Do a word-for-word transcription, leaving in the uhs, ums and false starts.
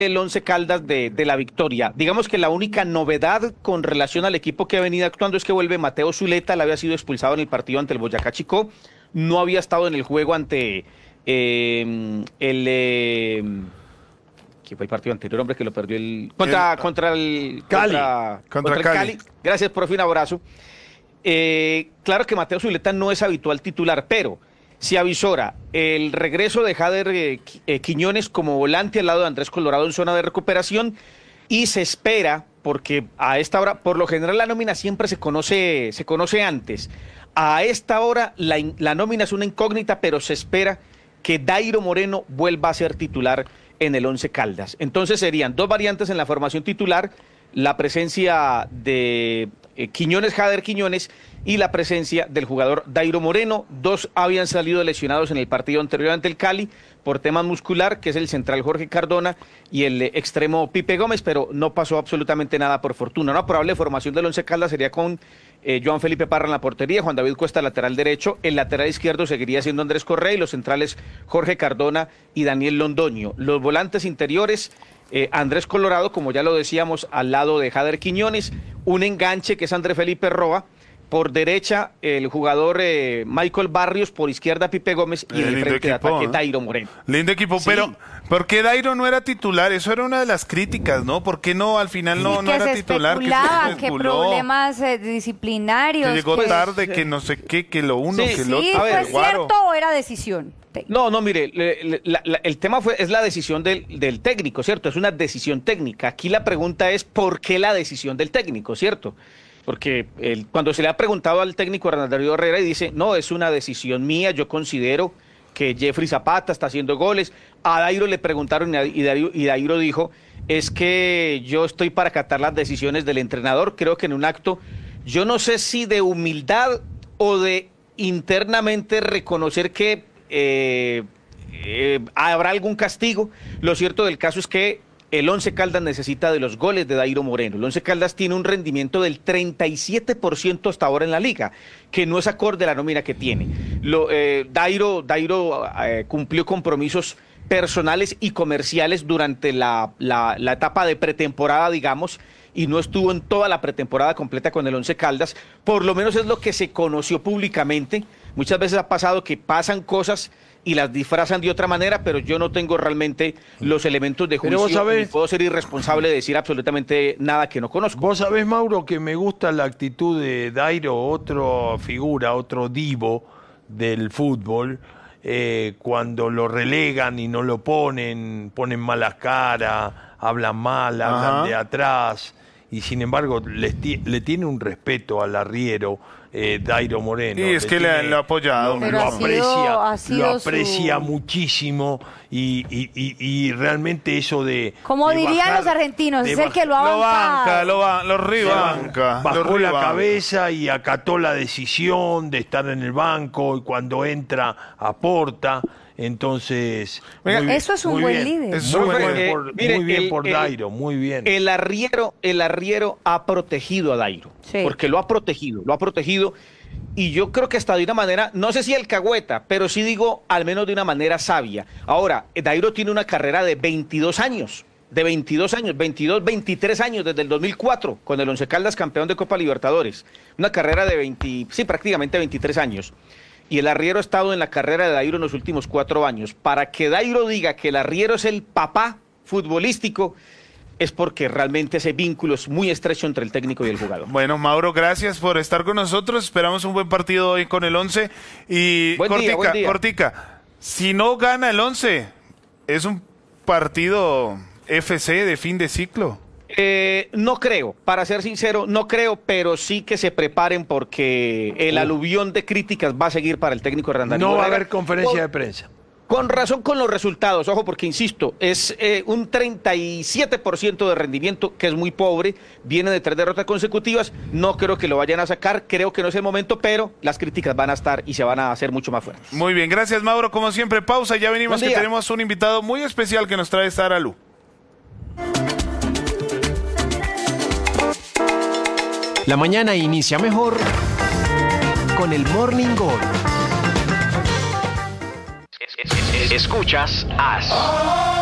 el Once Caldas de, de la victoria. Digamos que la única novedad con relación al equipo que ha venido actuando es que vuelve Mateo Zuleta. Él había sido expulsado en el partido ante el Boyacá Chicó, no había estado en el juego ante eh, el eh, ¿quién fue el partido anterior, hombre, que lo perdió el contra el, contra el Cali contra, contra, contra Cali. Cali. Gracias, profe, un abrazo. Eh, claro que Mateo Zuleta no es habitual titular, pero se avisora el regreso de Jader eh, Quiñones como volante al lado de Andrés Colorado en zona de recuperación, y se espera, porque a esta hora, por lo general la nómina siempre se conoce, se conoce antes. A esta hora la, la nómina es una incógnita, pero se espera que Dairo Moreno vuelva a ser titular en el Once Caldas. Entonces serían dos variantes en la formación titular: la presencia de eh, Quiñones, Jader Quiñones, y la presencia del jugador Dairo Moreno. Dos habían salido lesionados en el partido anterior ante el Cali por temas muscular, que es el central Jorge Cardona y el eh, extremo Pipe Gómez, pero no pasó absolutamente nada por fortuna. Una probable formación del Once Caldas sería con eh, Joan Felipe Parra en la portería, Juan David Cuesta lateral derecho, el lateral izquierdo seguiría siendo Andrés Correa, y los centrales Jorge Cardona y Daniel Londoño. Los volantes interiores, Eh, Andrés Colorado, como ya lo decíamos, al lado de Jader Quiñones, un enganche que es André Felipe Roa, por derecha el jugador eh, Michael Barrios, por izquierda Pipe Gómez, y eh, en el frente de ataque ¿eh? Dairo Moreno. Lindo equipo, sí. Pero ¿por qué Dairo no era titular? Eso era una de las críticas, ¿no? ¿Por qué no al final no, sí, no era se titular? Que se que problemas eh, disciplinarios. Que llegó que... tarde, que no sé qué, que lo uno, sí, que sí, lo otro. ¿fue ver, cierto o era decisión? No, no, mire, le, le, la, la, el tema fue es la decisión del, del técnico, ¿cierto? Es una decisión técnica. Aquí la pregunta es ¿por qué la decisión del técnico, cierto? Porque el, cuando se le ha preguntado al técnico Hernán Darío Herrera y dice, no, es una decisión mía, yo considero que Jeffrey Zapata está haciendo goles. A Dairo le preguntaron y Dairo, y Dairo dijo, es que yo estoy para acatar las decisiones del entrenador. Creo que en un acto, yo no sé si de humildad o de internamente reconocer que Eh, eh, habrá algún castigo. Lo cierto del caso es que el Once Caldas necesita de los goles de Dairo Moreno. El Once Caldas tiene un rendimiento del treinta y siete por ciento hasta ahora en la liga, que no es acorde a la nómina que tiene. Lo, eh, Dairo, Dairo eh, cumplió compromisos personales y comerciales durante la, la, la etapa de pretemporada, digamos, y no estuvo en toda la pretemporada completa con el Once Caldas. Por lo menos es lo que se conoció públicamente. Muchas veces ha pasado que pasan cosas y las disfrazan de otra manera, pero yo no tengo realmente los elementos de juicio y puedo ser irresponsable de decir absolutamente nada que no conozco. Vos sabés, Mauro, que me gusta la actitud de Dairo, otro figura, otro divo del fútbol, eh, cuando lo relegan y no lo ponen, ponen malas caras, hablan mal, hablan Ajá. de atrás, y sin embargo les le tiene un respeto al arriero. Eh, Dairo Moreno. Y es que le, le ha apoyado. Lo, lo aprecia, lo aprecia su... muchísimo y, y, y, y realmente eso de... Como de dirían bajar, los argentinos, es el que lo ha Lo banca, lo, bancado. lo, lo ribanca. Bajó la cabeza y acató la decisión de estar en el banco, y cuando entra aporta. Entonces, Venga, muy, eso es un buen bien. líder. Es muy, muy, buen eh, por, mire, muy bien el, por el, Dairo, muy bien. El arriero, el arriero ha protegido a Dairo, sí. porque lo ha protegido, lo ha protegido, y yo creo que hasta de una manera, no sé si alcahueta, pero sí digo al menos de una manera sabia. Ahora, Dairo tiene una carrera de veintidós años, de veintidós años, veintidós, veintitrés años, desde el dos mil cuatro, con el Once Caldas campeón de Copa Libertadores. Una carrera de veinte, sí, prácticamente veintitrés años. Y el arriero ha estado en la carrera de Dairo en los últimos cuatro años. Para que Dairo diga que el arriero es el papá futbolístico, es porque realmente ese vínculo es muy estrecho entre el técnico y el jugador. Bueno, Mauro, gracias por estar con nosotros. Esperamos un buen partido hoy con el Once. Y buen Cortica, día, buen día. Cortica, si no gana el Once, ¿es un partido F C de fin de ciclo? Eh, no creo, para ser sincero, no creo, pero sí que se preparen porque el uh. aluvión de críticas va a seguir para el técnico Hernán Darío No va Herrera. a haber conferencia con, de prensa. Con razón con los resultados, ojo, porque insisto, es eh, un treinta y siete por ciento de rendimiento, que es muy pobre, viene de tres derrotas consecutivas, no creo que lo vayan a sacar, creo que no es el momento, pero las críticas van a estar y se van a hacer mucho más fuertes. Muy bien, gracias Mauro, como siempre, pausa, ya venimos que tenemos un invitado muy especial que nos trae Sara Lu. La mañana inicia mejor con el Morning Gol. Escuchas A S.